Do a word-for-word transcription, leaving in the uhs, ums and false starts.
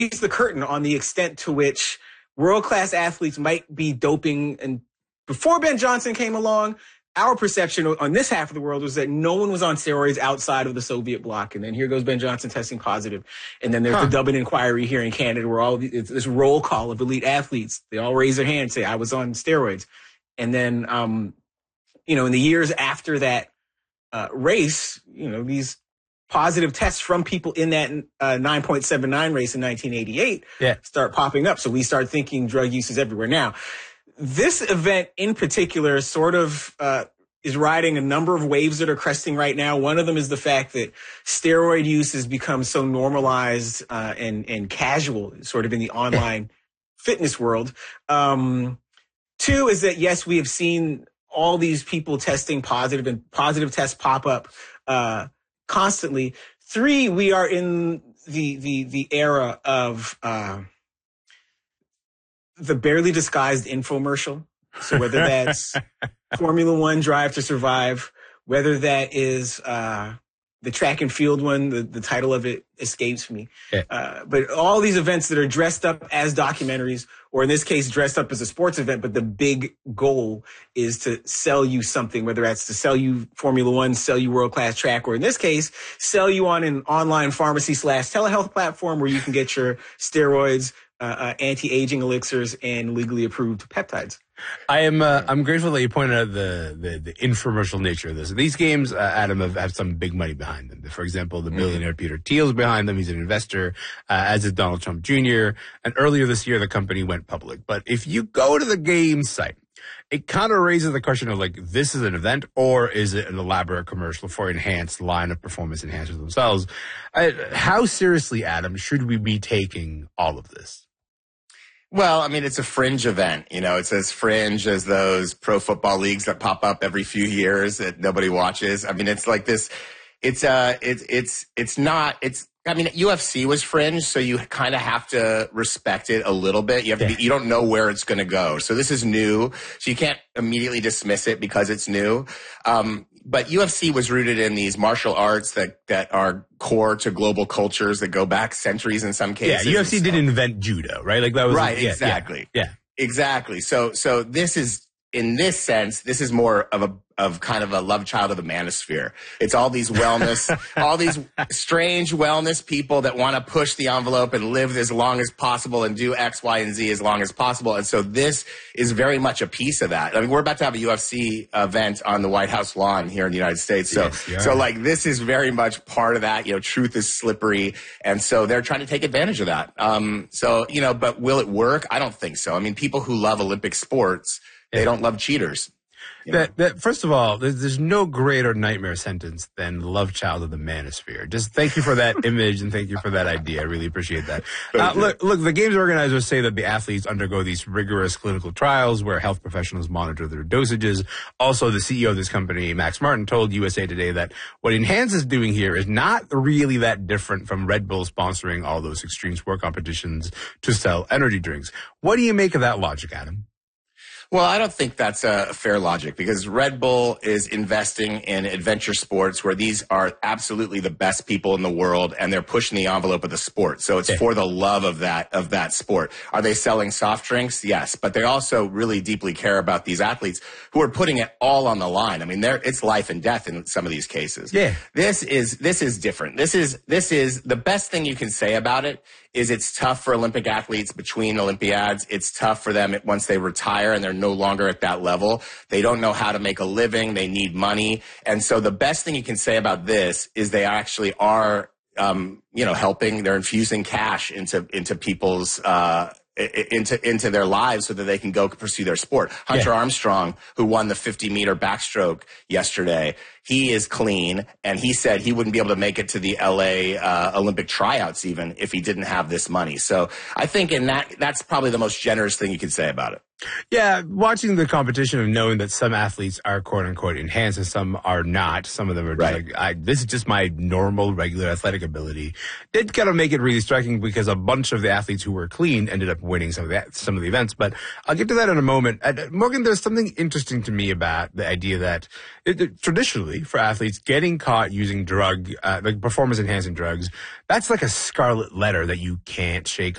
the curtain on the extent to which world-class athletes might be doping. And before Ben Johnson came along, our perception on this half of the world was that no one was on steroids outside of the Soviet bloc. And then here goes Ben Johnson testing positive. And then there's huh. the Dublin inquiry here in Canada where all the, it's this roll call of elite athletes. They all raise their hand and say, I was on steroids. And then, um, you know, in the years after that uh, race, you know, these positive tests from people in that uh, nine point seven nine race in nineteen eighty-eight yeah. start popping up. So we start thinking drug use is everywhere. Now, this event in particular sort of uh, is riding a number of waves that are cresting right now. One of them is the fact that steroid use has become so normalized uh, and, and casual sort of in the online fitness world. Um, two is that, yes, we have seen all these people testing positive and positive tests pop up uh, constantly. Three, we are in the the the era of uh, the barely disguised infomercial. So whether that's Formula One Drive to Survive, whether that is uh, the track and field one, the, the title of it escapes me. Yeah. Uh, but all these events that are dressed up as documentaries, or in this case, dressed up as a sports event, but the big goal is to sell you something, whether that's to sell you Formula One, sell you world-class track, or in this case, sell you on an online pharmacy slash telehealth platform where you can get your steroids, uh, uh, anti-aging elixirs, and legally approved peptides. I am. Uh, I'm grateful that you pointed out the, the, the infomercial nature of this. These games, uh, Adam, have, have some big money behind them. For example, the billionaire Peter Thiel is behind them. He's an investor, uh, as is Donald Trump Junior And earlier this year, the company went public. But if you go to the game site, it kind of raises the question of like, this is an event or is it an elaborate commercial for enhanced line of performance enhancers themselves? Uh, how seriously, Adam, should we be taking all of this? Well, I mean, it's a fringe event. You know, it's as fringe as those pro football leagues that pop up every few years that nobody watches. I mean, it's like this. It's uh, it's it's it's not. It's. I mean, U F C was fringe, so you kind of have to respect it a little bit. You have to. Be, you don't know where it's going to go. So this is new, so you can't immediately dismiss it because it's new. Um, But U F C was rooted in these martial arts that, that are core to global cultures that go back centuries in some cases. Yeah, U F C didn't invent judo, right? Like that was right. Yeah, exactly. Yeah, yeah, exactly. So, so this is in this sense, this is more of a of kind of a love child of the manosphere. It's all these wellness, all these strange wellness people that want to push the envelope and live as long as possible and do X, Y, and Z as long as possible. And so this is very much a piece of that. I mean, we're about to have a U F C event on the White House lawn here in the United States. So, yes, yeah. so like this is very much part of that. You know, truth is slippery. And so they're trying to take advantage of that. Um, so, you know, but will it work? I don't think so. I mean, people who love Olympic sports, yeah. they don't love cheaters. That, that, first of all, there's, there's no greater nightmare sentence than love child of the manosphere. Just thank you for that image and thank you for that idea. I really appreciate that. Uh, look, look, the games organizers say that the athletes undergo these rigorous clinical trials where health professionals monitor their dosages. Also, the C E O of this company, Max Martin, told U S A Today that what Enhance is doing here is not really that different from Red Bull sponsoring all those extreme sport competitions to sell energy drinks. What do you make of that logic, Adam? Well, I don't think that's a fair logic because Red Bull is investing in adventure sports where these are absolutely the best people in the world and they're pushing the envelope of the sport. So it's okay. for the love of that, of that sport. Are they selling soft drinks? Yes. But they also really deeply care about these athletes who are putting it all on the line. I mean, they're, it's life and death in some of these cases. Yeah. This is, this is different. This is, this is the best thing you can say about it is it's tough for Olympic athletes between Olympiads. It's tough for them once they retire and they're no longer at that level. They don't know how to make a living. They need money. And so the best thing you can say about this is they actually are, um, you know, helping. They're infusing cash into, into people's, uh, into into their lives so that they can go pursue their sport. Hunter yeah. Armstrong, who won the fifty meter backstroke yesterday, he is clean, and he said he wouldn't be able to make it to the L A uh, Olympic tryouts even if he didn't have this money. So I think in that that's probably the most generous thing you could say about it. Yeah, watching the competition and knowing that some athletes are quote unquote enhanced and some are not. Some of them are right. like, I, this is just my normal, regular athletic ability. Did kind of make it really striking because a bunch of the athletes who were clean ended up winning some of the some of the events. But I'll get to that in a moment. Uh, Morgan, there's something interesting to me about the idea that it, it, traditionally for athletes getting caught using drug, uh, like performance enhancing drugs, that's like a scarlet letter that you can't shake